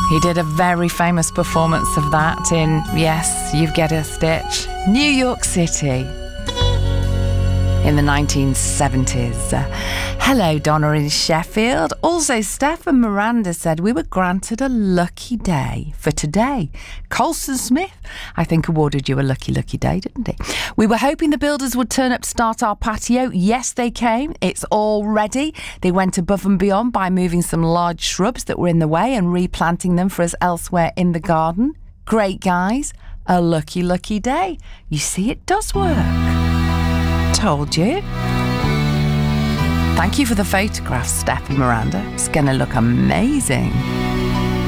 He did a very famous performance of that in, yes, you've guessed it, New York City in the 1970s. Hello, Donna in Sheffield. Also, Steph and Miranda said we were granted a lucky day for today. Colson Smith, I think, awarded you a lucky day, didn't he? We were hoping the builders would turn up to start our patio. Yes, they came. It's all ready. They went above and beyond by moving some large shrubs that were in the way and replanting them for us elsewhere in the garden. Great guys. A lucky day. You see, it does work. Told you. Thank you for the photographs, Steph and Miranda. It's going to look amazing.